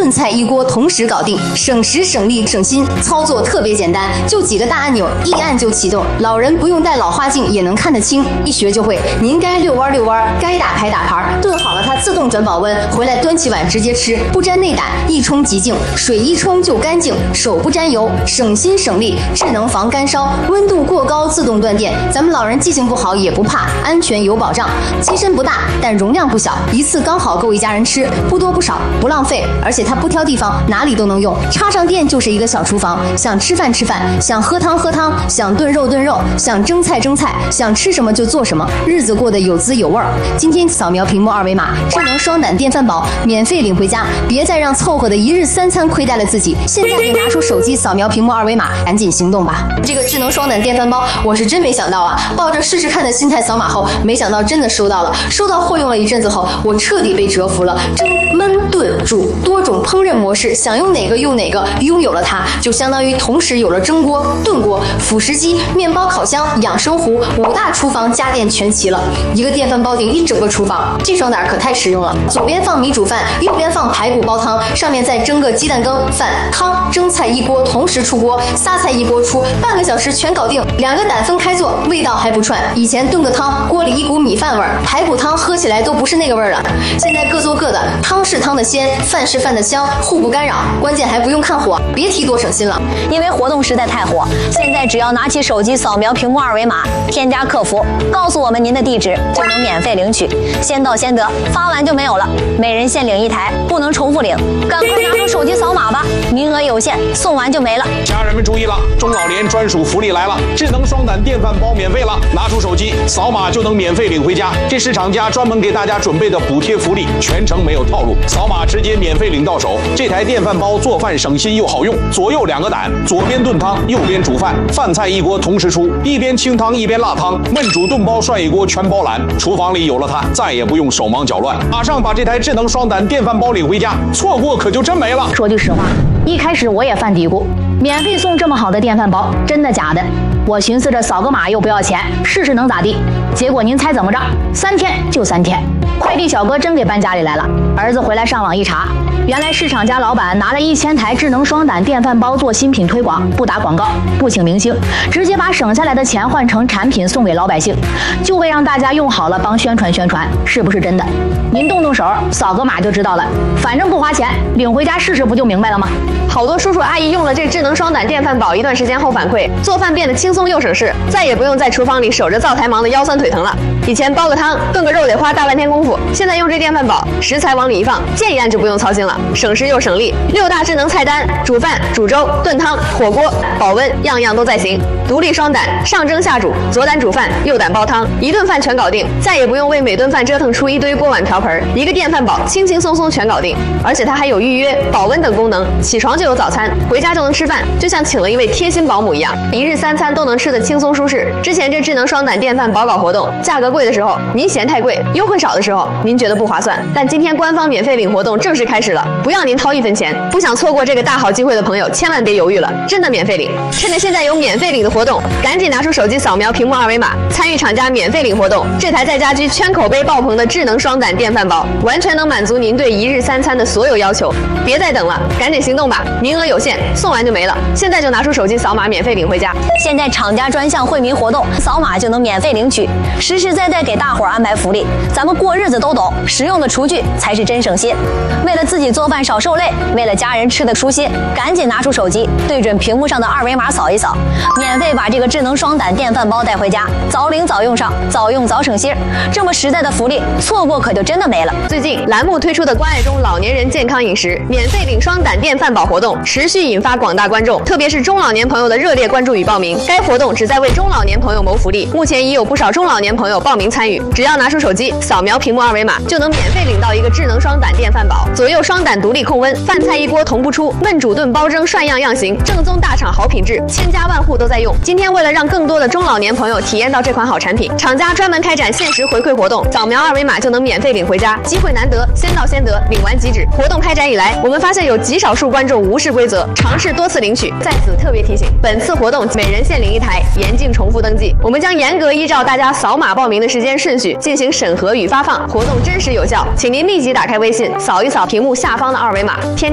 炖菜一锅同时搞定，省时省力省心，操作特别简单，就几个大按钮，一按就启动，老人不用戴老花镜也能看得清，一学就会。您该遛弯遛弯，该打牌打牌，炖好了它自动转保温，回来端起碗直接吃，不沾内胆，一冲即净，水一冲就干净，手不沾油，省心省力，智能防干烧，温度过高自动断电，咱们老人记性不好也不怕，安全有保障。机身不大，但容量不小，一次刚好够一家人吃，不多不少，不浪费，而且它不挑地方，哪里都能用。插上电就是一个小厨房，想吃饭吃饭，想喝汤喝汤，想炖肉炖肉，想蒸菜蒸菜，想吃什么就做什么，日子过得有滋有味儿。今天扫描屏幕二维码，智能双胆电饭煲免费领回家，别再让凑合的一日三餐亏待了自己。现在就拿出手机扫描屏幕二维码，赶紧行动吧！这个智能双胆电饭煲，我是真没想到啊！抱着试试看的心态扫码后，没想到真的收到了。收到货用了一阵子后，我彻底被折服了。蒸、焖、炖、煮多种烹饪模式，想用哪个用哪个。拥有了它，就相当于同时有了蒸锅、炖锅、辅食机、面包烤箱、养生壶，5大厨房家电全齐了。一个电饭煲顶一整个厨房，这双胆可太实用了。左边放米煮饭，右边放排骨煲汤，上面再蒸个鸡蛋羹、饭、汤、蒸菜一锅同时出锅，撒菜一锅出，半个小时全搞定。2个胆分开做，味道还不串。以前炖个汤，锅里一股米饭味儿，排骨汤喝起来都不是那个味儿了。现在各做各的，汤是汤的鲜，饭是饭的香，互不干扰，关键还不用看火，别提多省心了。 因为活动实在太火，现在只要拿起手机扫描屏幕二维码，添加客服，告诉我们您的地址，就能免费领取，先到先得，发完就没有了，每人限领1台，不能重复领，赶快拿出手机扫码吧，名额有限，送完就没了。 家人们注意了，中老年专属福利来了，智能双胆电饭煲免费了，拿出手机扫码就能免费领回家，这是厂家专门给大家准备的补贴福利，全程没有套路，扫码直接免费领到手。这台电饭煲做饭省心又好用，左右2个胆，左边炖汤，右边煮饭，饭菜一锅同时出，一边清汤一边辣汤，焖煮炖煲涮一锅全包揽。厨房里有了它，再也不用手忙脚乱，马上把这台智能双胆电饭煲领回家，错过可就真没了。 说句实话，一开始我也犯嘀咕，免费送这么好的电饭煲，真的假的？我寻思着扫个码又不要钱，试试能咋地？结果您猜怎么着？3天就3天，快递小哥真给搬家里来了。儿子回来上网一查，原来市场家老板拿了1000台智能双胆电饭煲做新品推广，不打广告，不请明星，直接把省下来的钱换成产品送给老百姓，就为让大家用好了帮宣传宣传，是不是真的？您动动手，扫个码就知道了，反正不花钱，领回家试试不就明白了吗？ 好多叔叔阿姨用了这智能双胆电饭煲一段时间后反馈，做饭变得轻松又省事，再也不用在厨房里守着灶台忙得腰酸腿疼了。以前煲个汤、炖个肉得花大半天功夫，现在用这电饭煲，食材往里一放，键一按就不用操心了，省时又省力。6大智能菜单，煮饭、煮粥、炖汤、火锅、保温，样样都在行。独立双胆，上蒸下煮，左胆煮饭，右胆煲汤，一顿饭全搞定，再也不用为每顿饭折腾出一堆锅碗瓢盆。一个电饭煲轻轻松松全搞定，而且它还有预约、保温等功能，起床就有早餐，回家就能吃饭，就像请了一位贴心保姆一样，一日3餐都能吃得轻松舒适。之前这智能双胆电饭煲搞活动，价格贵的时候您嫌太贵，优惠少的时候您觉得不划算，但今天官方免费领活动正式开始了，不要您掏1分钱。不想错过这个大好机会的朋友，千万别犹豫了，真的免费领！趁着现在有免费领的活动，赶紧拿出手机扫描屏幕二维码，参与厂家免费领活动。这台在家居圈口碑爆棚的智能双胆电饭煲，完全能满足您对一日3餐的所有要求。别再等了，赶紧行动吧！名额有限，送完就没了。现在就拿出手机扫码，免费领回家。 现在厂家专项惠民活动，扫码就能免费领取，实实在在给大伙儿安排福利。咱们过日子都懂，实用的厨具才是真省心。为了自己做饭少受累，为了家人吃得舒心，赶紧拿出手机，对准屏幕上的二维码扫一扫，免费把这个智能双胆电饭煲带回家，早领早用上，早用早省心。这么实在的福利，错过可就真的没了。 最近栏目推出的关爱中老年人健康饮食免费领双胆电饭煲活动，持续引发广大观众，特别是中老年朋友的热烈关注与报名。该活动旨在为中老年朋友谋福利，目前已有不少中老年朋友报名参与。只要拿出手机扫描屏幕二维码，就能免费领到一个智能双胆电饭煲，左右双胆独立控温，饭菜一锅同步出，焖煮炖煲蒸涮样样行，正宗大厂好品质，千家万户都在用。今天为了让更多的中老年朋友体验到这款好产品，厂家专门开展限时回馈活动，扫描二维码就能免费领回家，机会难得，先到先得，领完即止。活动开展以来，我们发现有极少数观众无视规则，尝试多次领取。在此特别提醒，本次活动每人限领1台，严禁重复登记。我们将严格依照大家扫码报名的时间顺序进行审核与发放，活动真实有效，请您立即打开微信，扫一扫屏幕下方的二维码，添